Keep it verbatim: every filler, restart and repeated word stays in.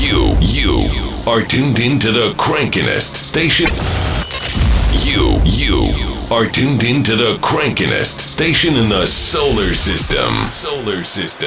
You, you are tuned into the crankinest station. You, you are tuned into the crankinest station in the solar system. Solar system.